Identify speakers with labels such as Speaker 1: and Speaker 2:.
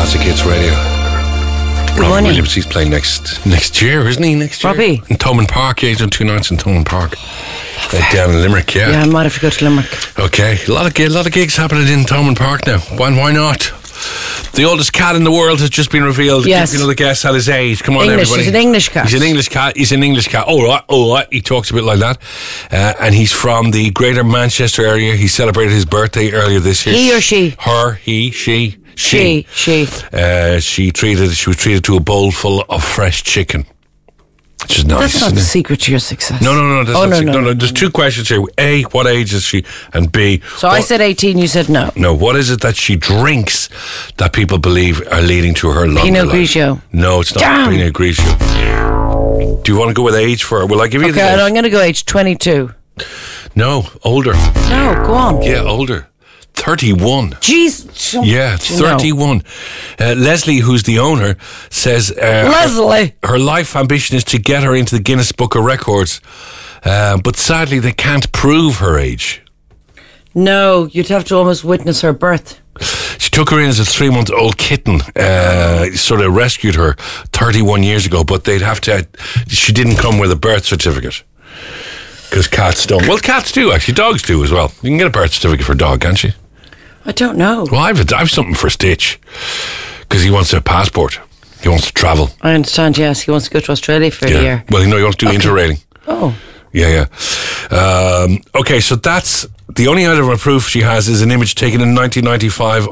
Speaker 1: Classic Hits Radio. Robbie
Speaker 2: morning.
Speaker 1: Williams, he's playing next year, isn't he? Next year?
Speaker 2: Robbie.
Speaker 1: In Thomond Park, yeah, he's done 2 nights in Thomond Park. Down in Limerick, yeah.
Speaker 2: Yeah, I might have to go to Limerick.
Speaker 1: Okay, a lot of gigs happening in Thomond Park now. Why not? The oldest cat in the world has just been revealed.
Speaker 2: Yes.
Speaker 1: Give another guess at his age. Come on,
Speaker 2: English.
Speaker 1: everybody.
Speaker 2: He's an English cat.
Speaker 1: He's an English cat. All right. He talks a bit like that. And he's from the greater Manchester area. He celebrated his birthday earlier this year.
Speaker 2: He or she?
Speaker 1: Her, he, she.
Speaker 2: She.
Speaker 1: She was treated to a bowl full of fresh chicken. Which is nice.
Speaker 2: That's not the secret to your success.
Speaker 1: No.
Speaker 2: No.
Speaker 1: There's 2 questions here. A, what age is she? And B,
Speaker 2: So I said 18, you said no.
Speaker 1: no, what is it that she drinks that people believe are leading to her longer
Speaker 2: Pinot
Speaker 1: life?
Speaker 2: Grigio.
Speaker 1: No, it's not
Speaker 2: Damn.
Speaker 1: Pinot Grigio. Do you want to go with age for her? Will I give you the
Speaker 2: Okay,
Speaker 1: age?
Speaker 2: I'm going to go age 22.
Speaker 1: No, older.
Speaker 2: No, go on.
Speaker 1: Yeah, older. 31.
Speaker 2: Jeez.
Speaker 1: Yeah, 31. Leslie, who's the owner, says
Speaker 2: Leslie.
Speaker 1: her life ambition is to get her into the Guinness Book of Records, but sadly they can't prove her age.
Speaker 2: No, you'd have to almost witness her birth.
Speaker 1: She took her in as a 3-month-old kitten, sort of rescued her 31 years ago, but she didn't come with a birth certificate. Because cats don't. Well, cats do, actually. Dogs do as well. You can get a birth certificate for a dog, can't you?
Speaker 2: I don't know.
Speaker 1: Well, I've something for Stitch. Because he wants a passport. He wants to travel.
Speaker 2: I understand, yes. He wants to go to Australia for a year.
Speaker 1: Well, he wants to do interrailing.
Speaker 2: Oh.
Speaker 1: Yeah. Okay, so that's the only item of proof she has is an image taken in 1995